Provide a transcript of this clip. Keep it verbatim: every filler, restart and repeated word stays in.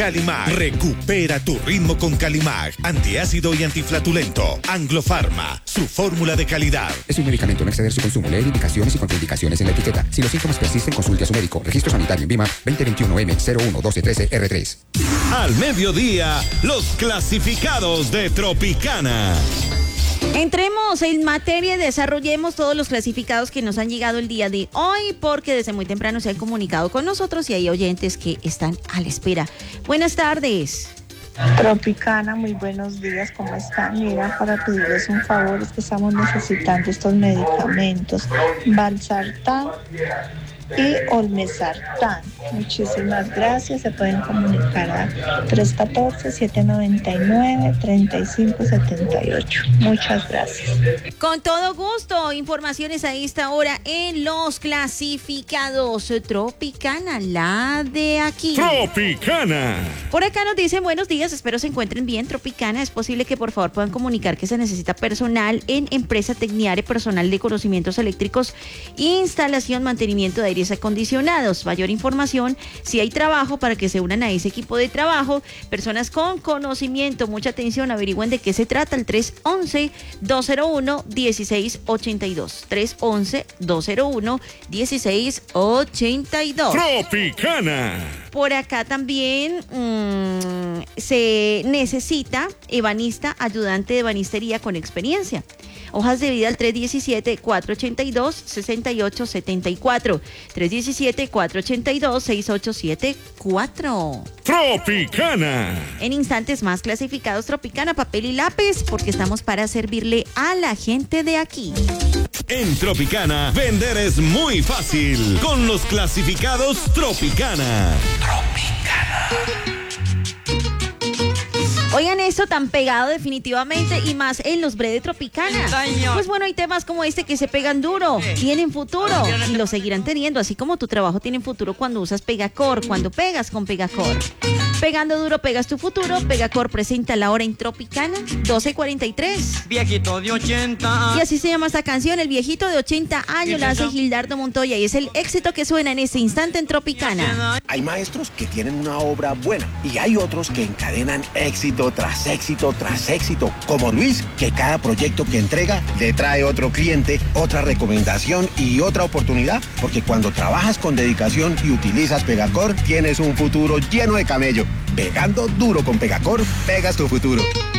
Calimag. Recupera tu ritmo con Calimag. Antiácido y antiflatulento. Anglofarma, su fórmula de calidad. Es un medicamento, no exceder su consumo. Leer indicaciones y contraindicaciones en la etiqueta. Si los síntomas persisten, consulte a su médico. Registro sanitario en Vima veinte veintiuno M cero uno doce trece R tres. Al mediodía, los clasificados de Tropicana. Entremos en materia y desarrollemos todos los clasificados que nos han llegado el día de hoy, porque desde muy temprano se han comunicado con nosotros y hay oyentes que están a la espera. Buenas tardes. Tropicana, muy buenos días, ¿cómo están? Mira, para pedirles un favor, es que estamos necesitando estos medicamentos, Valsartán y Olmesartán. Muchísimas gracias, se pueden comunicar a tres uno cuatro, siete nueve nueve, tres cinco siete ocho. Muchas gracias. Con todo gusto, informaciones a esta hora en los clasificados. Tropicana, la de aquí. Tropicana. Por acá nos dicen buenos días, espero se encuentren bien. Tropicana, es posible que por favor puedan comunicar que se necesita personal en empresa Tecniare, personal de conocimientos eléctricos, instalación, mantenimiento de aires acondicionados. Mayor información, si hay trabajo, para que se unan a ese equipo de trabajo, personas con conocimiento. Mucha atención, averigüen de qué se trata, el tres once, dos cero uno, dieciséis ochenta y dos. tres once, dos cero uno, dieciséis ochenta y dos. Tropicana. Por acá también mmm, se necesita ebanista, ayudante de ebanistería con experiencia. Hojas de vida al tres diecisiete, cuatro ochenta y dos, sesenta y ocho setenta y cuatro. tres diecisiete, cuatro ochenta y dos, sesenta y ocho setenta y cuatro. Tropicana. En instantes más clasificados, Tropicana, papel y lápiz, porque estamos para servirle a la gente de aquí. En Tropicana, vender es muy fácil con los clasificados Tropicana. Tropicana. Oigan, esto tan pegado definitivamente, y más en los breves Tropicana. Pues bueno, hay temas como este que se pegan duro, tienen futuro y lo seguirán teniendo, así como tu trabajo tiene futuro cuando usas Pegacor, cuando pegas con Pegacor. Pegando duro, pegas tu futuro. Pegacor presenta la hora en Tropicana, doce cuarenta y tres. Viejito de ochenta. Y así se llama esta canción, El viejito de ochenta años, la hace Gildardo Montoya y es el éxito que suena en este instante en Tropicana. Hay maestros que tienen una obra buena y hay otros que encadenan éxito tras éxito tras éxito, como Luis, que cada proyecto que entrega le trae otro cliente, otra recomendación y otra oportunidad, porque cuando trabajas con dedicación y utilizas Pegacor, tienes un futuro lleno de camello. Pegando duro con Pegacor, pegas tu futuro.